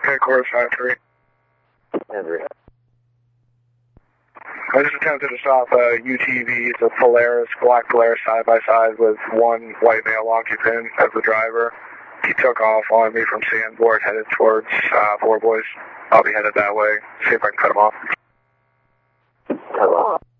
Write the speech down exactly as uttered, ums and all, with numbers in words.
Headquarters five three. Henry. I just attempted to stop a U T V. It's a Polaris, black Polaris side by side with one white male occupant as the driver. He took off on me from Sandboard, headed towards uh, Four Boys. I'll be headed that way. See if I can cut him off. Cut him off.